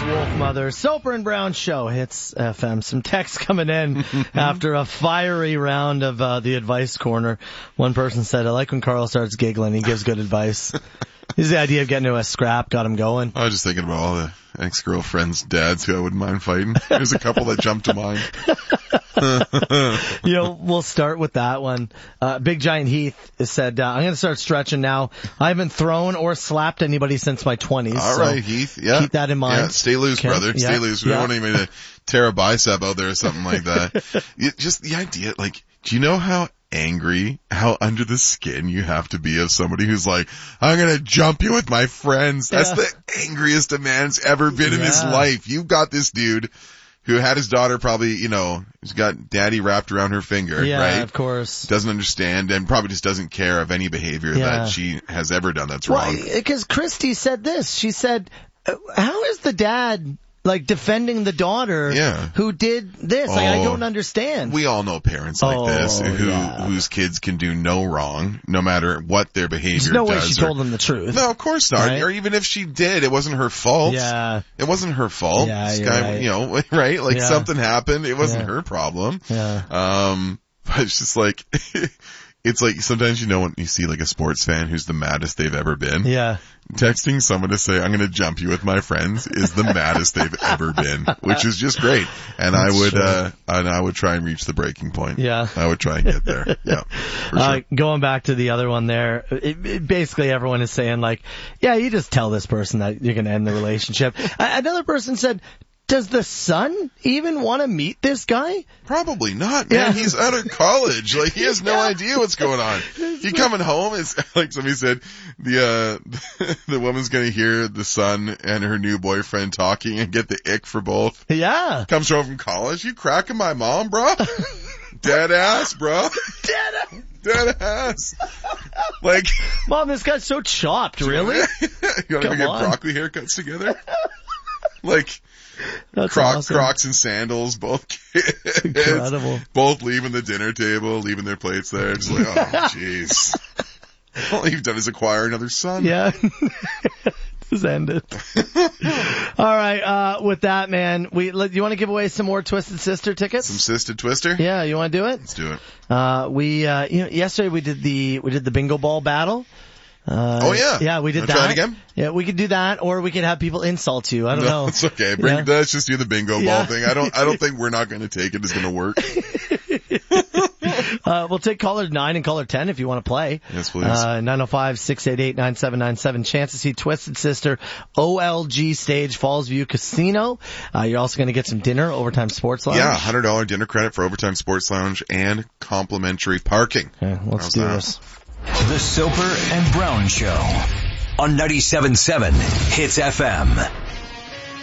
Wolfmother. Soper and Brown Show hits FM. Some texts coming in after a fiery round of the advice corner. One person said, I like when Carl starts giggling. He gives good advice. This is the idea of getting to a scrap, got him going. I was just thinking about all the ex-girlfriends' dads who I wouldn't mind fighting. There's a couple that jumped to mind. We'll start with that one. Big Giant Heath said, I'm going to start stretching now. I haven't thrown or slapped anybody since my 20s. All right, Heath. Yeah. Keep that in mind. Yeah, stay loose, okay. brother. Yeah. Stay loose. We don't want anybody to tear a bicep out there or something like that. Just the idea, like, do you know how under the skin you have to be of somebody who's like, I'm going to jump you with my friends. That's the angriest a man's ever been in his life. You've got this dude who had his daughter probably, who's got daddy wrapped around her finger, right? Yeah, of course. Doesn't understand and probably just doesn't care of any behavior that she has ever done that's wrong. Because Christy said this. She said, how is the dad defending the daughter who did this? I don't understand. We all know parents like this whose kids can do no wrong, no matter what their behavior does. There's no way she told them the truth. No, of course not. Right? Or even if she did, it wasn't her fault. Yeah. It wasn't her fault. Yeah, this guy, right? Something happened. It wasn't her problem. Yeah. But it's just like, it's like sometimes when you see like a sports fan who's the maddest they've ever been. Yeah. Texting someone to say, I'm going to jump you with my friends is the maddest they've ever been, which is just great. And I would try and reach the breaking point. Yeah. I would try and get there. Yeah. For sure. Going back to the other one there, basically everyone is saying you just tell this person that you're going to end the relationship. Another person said, does the son even want to meet this guy? Probably not, man. Yeah. He's out of college. He has no idea what's going on. He coming home is like somebody said, the woman's gonna hear the son and her new boyfriend talking and get the ick for both. Yeah. Comes home from college. You cracking my mom, bro? Dead ass, bro. Dead ass. Mom, this guy's so chopped, really? You want to get broccoli haircuts together? That's awesome. Crocs and sandals, both kids. Incredible. Both leaving the dinner table, leaving their plates there. Just oh, jeez. All you've done is acquire another son. Yeah. Just end it. All right, with that, man, you want to give away some more Twisted Sister tickets? Some Sisted Twister? Yeah, you want to do it? Let's do it. Yesterday we did the bingo ball battle. Yeah, we did that. Try it again? Yeah, we could do that, or we could have people insult you. I don't know. It's okay. Let's just do the bingo ball thing. I don't think we're not going to take it. It's going to work. We'll take caller 9 and caller 10 if you want to play. Yes, please. 905-688-9797. Chance to see Twisted Sister OLG stage, Fallsview Casino. You're also going to get some dinner, Overtime Sports Lounge. Yeah, $100 dinner credit for Overtime Sports Lounge and complimentary parking. Okay, let's do this. The Soper and Brown Show on 97.7 Hits FM.